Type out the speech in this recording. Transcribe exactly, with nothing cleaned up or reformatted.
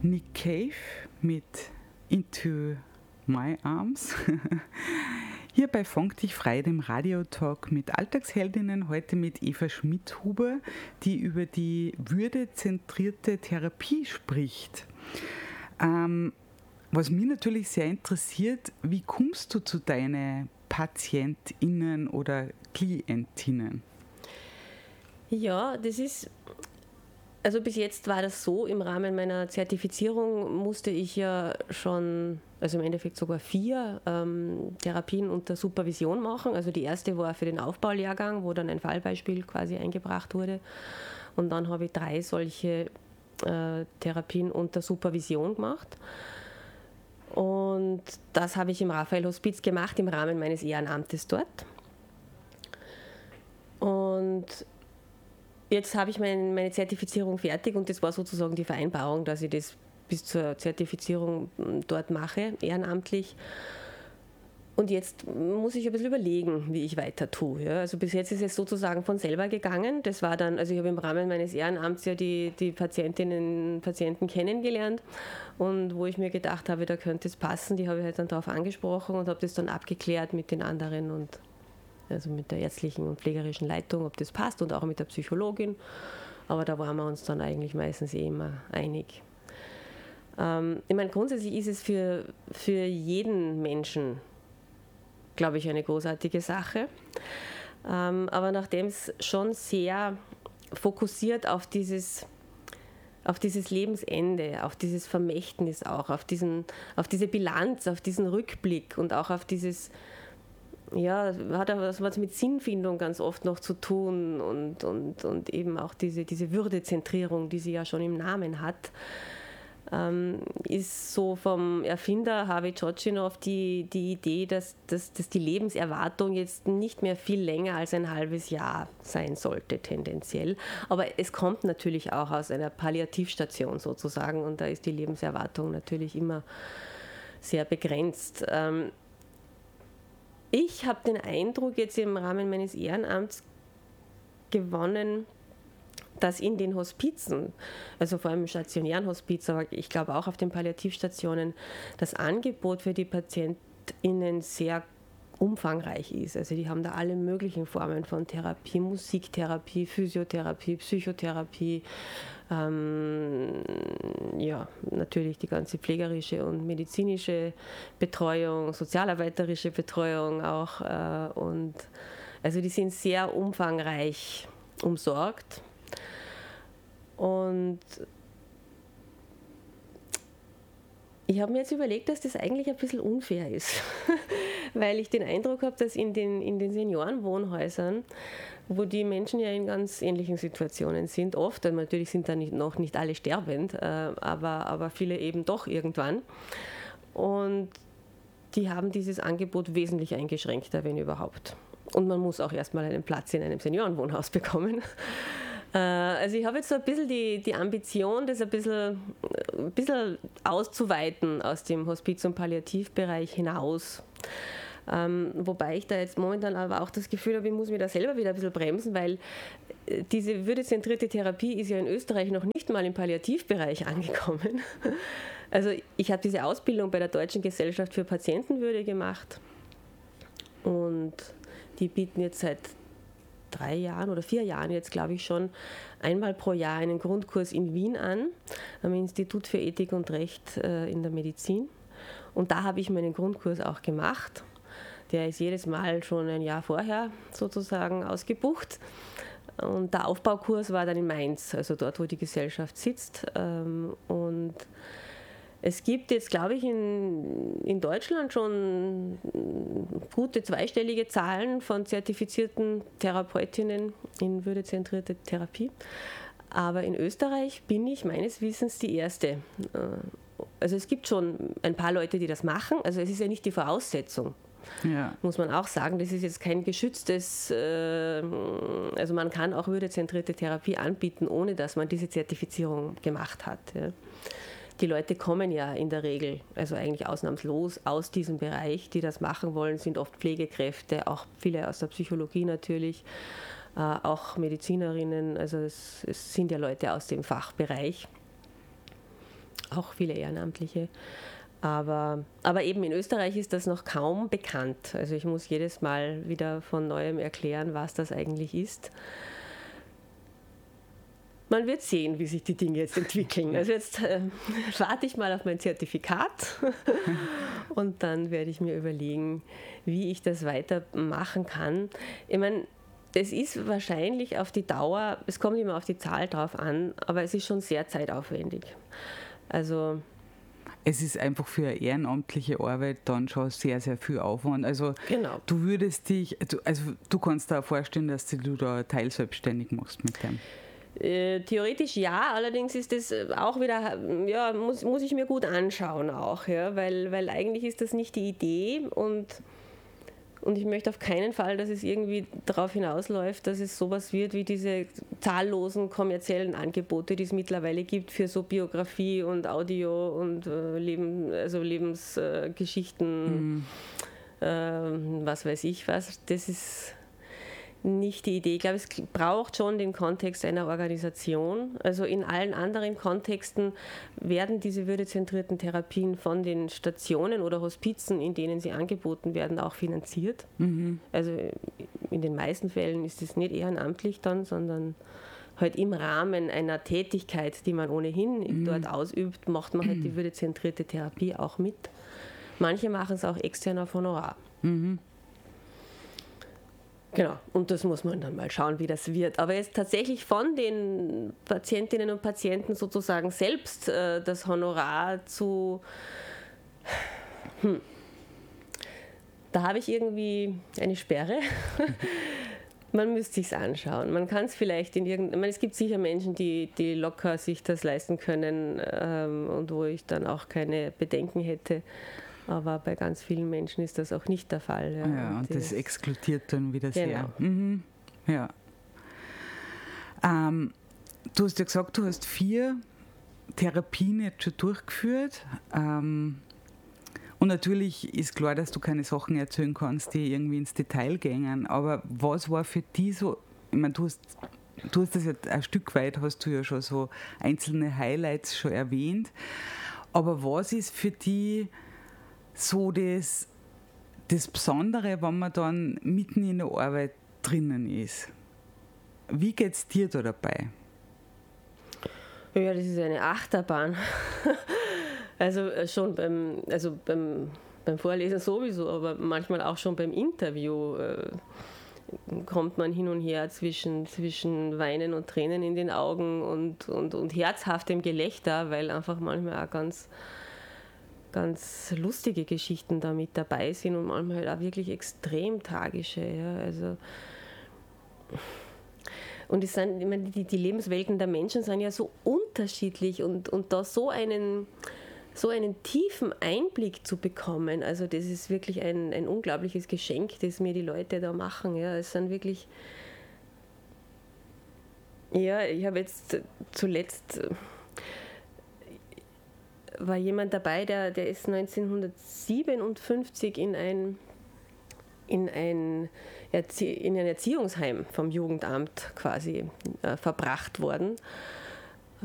Nick Cave mit Into My Arms. Hier bei Funk dich frei, dem Radiotalk mit Alltagsheldinnen, heute mit Eva Schmidhuber, die über die würdezentrierte Therapie spricht. Ähm, was mich natürlich sehr interessiert, wie kommst du zu deinen PatientInnen oder KlientInnen? Ja, das ist, also bis jetzt war das so, im Rahmen meiner Zertifizierung musste ich ja schon, also im Endeffekt sogar vier ähm, Therapien unter Supervision machen. Also die erste war für den Aufbaulehrgang, wo dann ein Fallbeispiel quasi eingebracht wurde. Und dann habe ich drei solche äh, Therapien unter Supervision gemacht. Und das habe ich im Raphael-Hospiz gemacht, im Rahmen meines Ehrenamtes dort. Und jetzt habe ich mein, meine Zertifizierung fertig und das war sozusagen die Vereinbarung, dass ich das bis zur Zertifizierung dort mache, ehrenamtlich. Und jetzt muss ich ein bisschen überlegen, wie ich weiter tue. Ja. Also bis jetzt ist es sozusagen von selber gegangen. Das war dann, also ich habe im Rahmen meines Ehrenamts ja die, die Patientinnen und Patienten kennengelernt und wo ich mir gedacht habe, da könnte es passen, die habe ich halt dann darauf angesprochen und habe das dann abgeklärt mit den anderen und also mit der ärztlichen und pflegerischen Leitung, ob das passt und auch mit der Psychologin. Aber da waren wir uns dann eigentlich meistens eh immer einig. Ähm, ich meine, grundsätzlich ist es für, für jeden Menschen, glaube ich, eine großartige Sache. Ähm, aber nachdem es schon sehr fokussiert auf dieses, auf dieses Lebensende, auf dieses Vermächtnis auch, auf, diesen, auf diese Bilanz, auf diesen Rückblick und auch auf dieses, ja, hat auch was mit Sinnfindung ganz oft noch zu tun und, und, und eben auch diese, diese Würdezentrierung, die sie ja schon im Namen hat, ähm, ist so vom Erfinder Harvey Tjotschinow die, die Idee, dass, dass, dass die Lebenserwartung jetzt nicht mehr viel länger als ein halbes Jahr sein sollte, tendenziell. Aber es kommt natürlich auch aus einer Palliativstation sozusagen und da ist die Lebenserwartung natürlich immer sehr begrenzt. Ähm, Ich habe den Eindruck jetzt im Rahmen meines Ehrenamts gewonnen, dass in den Hospizen, also vor allem im stationären Hospiz, aber ich glaube auch auf den Palliativstationen, das Angebot für die PatientInnen sehr umfangreich ist. Also die haben da alle möglichen Formen von Therapie, Musiktherapie, Physiotherapie, Psychotherapie, ähm, ja, natürlich die ganze pflegerische und medizinische Betreuung, sozialarbeiterische Betreuung auch. Äh, und also die sind sehr umfangreich umsorgt. Und ich habe mir jetzt überlegt, dass das eigentlich ein bisschen unfair ist, weil ich den Eindruck habe, dass in den, in den Seniorenwohnhäusern, wo die Menschen ja in ganz ähnlichen Situationen sind, oft, und natürlich sind da nicht, noch nicht alle sterbend, äh, aber, aber viele eben doch irgendwann. Und die haben dieses Angebot wesentlich eingeschränkter, wenn überhaupt. Und man muss auch erstmal einen Platz in einem Seniorenwohnhaus bekommen. Also ich habe jetzt so ein bisschen die, die Ambition, das ein bisschen, ein bisschen auszuweiten aus dem Hospiz- und Palliativbereich hinaus. Ähm, wobei ich da jetzt momentan aber auch das Gefühl habe, ich muss mich da selber wieder ein bisschen bremsen, weil diese würdezentrierte Therapie ist ja in Österreich noch nicht mal im Palliativbereich angekommen. Also ich habe diese Ausbildung bei der Deutschen Gesellschaft für Patientenwürde gemacht und die bieten jetzt seit drei Jahren oder vier Jahren jetzt, glaube ich schon, einmal pro Jahr einen Grundkurs in Wien an, am Institut für Ethik und Recht äh, in der Medizin. Und da habe ich meinen Grundkurs auch gemacht. Der ist jedes Mal schon ein Jahr vorher sozusagen ausgebucht. Und der Aufbaukurs war dann in Mainz, also dort, wo die Gesellschaft sitzt. Ähm, und es gibt jetzt, glaube ich, in, in Deutschland schon gute zweistellige Zahlen von zertifizierten Therapeutinnen in würdezentrierte Therapie. Aber in Österreich bin ich meines Wissens die Erste. Also es gibt schon ein paar Leute, die das machen. Also es ist ja nicht die Voraussetzung. Ja. Muss man auch sagen, das ist jetzt kein geschütztes, also man kann auch würdezentrierte Therapie anbieten, ohne dass man diese Zertifizierung gemacht hat. Ja. Die Leute kommen ja in der Regel, also eigentlich ausnahmslos aus diesem Bereich, die das machen wollen, sind oft Pflegekräfte, auch viele aus der Psychologie natürlich, äh, auch Medizinerinnen, also es, es sind ja Leute aus dem Fachbereich. auch viele Ehrenamtliche. Aber, aber eben in Österreich ist das noch kaum bekannt. Also ich muss jedes Mal wieder von Neuem erklären, was das eigentlich ist. Man wird sehen, wie sich die Dinge jetzt entwickeln. Also jetzt äh, warte ich mal auf mein Zertifikat und dann werde ich mir überlegen, wie ich das weitermachen kann. Ich meine, es ist wahrscheinlich auf die Dauer, es kommt immer auf die Zahl drauf an, aber es ist schon sehr zeitaufwendig. Also es ist einfach für eine ehrenamtliche Arbeit dann schon sehr, sehr viel Aufwand. Also genau. Du würdest dich, also du kannst dir auch vorstellen, dass du da teilselbstständig machst mit dem. Äh, theoretisch ja, allerdings ist das auch wieder, ja, muss, muss ich mir gut anschauen auch, ja, weil, weil eigentlich ist das nicht die Idee und, und ich möchte auf keinen Fall, dass es irgendwie darauf hinausläuft, dass es sowas wird wie diese zahllosen kommerziellen Angebote, die es mittlerweile gibt für so Biografie und Audio und äh, Leben, also Lebensgeschichten, mhm. äh, was weiß ich was, das ist nicht die Idee. Ich glaube, es braucht schon den Kontext einer Organisation. Also in allen anderen Kontexten werden diese würdezentrierten Therapien von den Stationen oder Hospizen, in denen sie angeboten werden, auch finanziert. Mhm. Also in den meisten Fällen ist es nicht ehrenamtlich dann, sondern halt im Rahmen einer Tätigkeit, die man ohnehin mhm. dort ausübt, macht man halt die würdezentrierte Therapie auch mit. Manche machen es auch extern auf Honorar. Mhm. Genau, und das muss man dann mal schauen, wie das wird. Aber jetzt tatsächlich von den Patientinnen und Patienten sozusagen selbst äh, das Honorar zu... Hm, da habe ich irgendwie eine Sperre. Man müsste sich's anschauen. Man kann es vielleicht in irgendeinem... Ich meine, es gibt sicher Menschen, die, die locker sich das leisten können ähm, und wo ich dann auch keine Bedenken hätte. Aber bei ganz vielen Menschen ist das auch nicht der Fall. Ja, ja, und das exkludiert dann wieder sehr. Genau. Mhm. Ja. Ähm, du hast ja gesagt, du hast vier Therapien jetzt schon durchgeführt. Ähm, und natürlich ist klar, dass du keine Sachen erzählen kannst, die irgendwie ins Detail gehen. Aber was war für dich so, ich meine, du hast, du hast das ja ein Stück weit, hast du ja schon so einzelne Highlights schon erwähnt. Aber was ist für dich so das, das Besondere, wenn man dann mitten in der Arbeit drinnen ist? Wie geht es dir da dabei? Ja, das ist eine Achterbahn. Also schon beim, also beim, beim Vorlesen sowieso, aber manchmal auch schon beim Interview äh, kommt man hin und her zwischen, zwischen Weinen und Tränen in den Augen und, und, und herzhaftem Gelächter, weil einfach manchmal auch ganz ganz lustige Geschichten da mit dabei sind und manchmal halt auch wirklich extrem tragische. Ja, also und es sind, ich meine, die, die Lebenswelten der Menschen sind ja so unterschiedlich und, und da so einen, so einen tiefen Einblick zu bekommen, also das ist wirklich ein, ein unglaubliches Geschenk, das mir die Leute da machen. Ja, es sind wirklich, ja, ich habe jetzt zuletzt war jemand dabei, der, der ist neunzehnhundertsiebenundfünfzig in ein, in, ein Erzie- in ein Erziehungsheim vom Jugendamt quasi äh, verbracht worden.